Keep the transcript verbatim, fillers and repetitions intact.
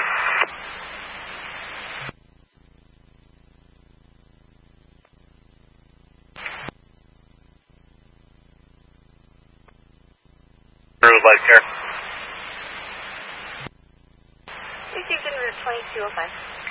Life care. Received in route twenty-two oh five.